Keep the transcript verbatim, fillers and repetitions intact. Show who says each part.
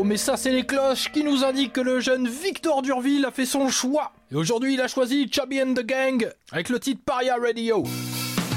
Speaker 1: mais ça c'est les cloches qui nous indiquent que le jeune Victor Durville a fait son choix. Et aujourd'hui il a choisi Chubby and the Gang avec le titre Paria Radio.